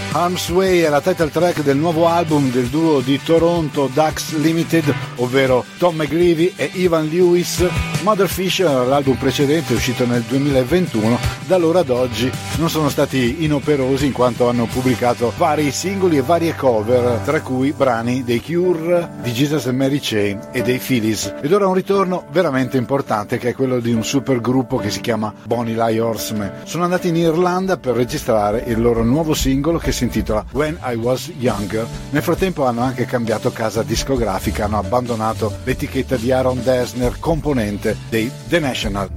Harm's Way è la title track del nuovo album del duo di Toronto Ducks Limited, ovvero Tom McGreevy e Ivan Lewis. Motherfish, l'album precedente, uscito nel 2021, da allora ad oggi non sono stati inoperosi in quanto hanno pubblicato vari singoli e varie cover, tra cui brani dei Cure, di Jesus and Mary Chain e dei Phillies. Ed ora un ritorno veramente importante, che è quello di un super gruppo che si chiama Bonnie Lie Horsemen. Sono andati in Irlanda per registrare il loro nuovo singolo che si intitola When I Was Younger. Nel frattempo hanno anche cambiato casa discografica, hanno abbandonato l'etichetta di Aaron Dessner, componente dei The National.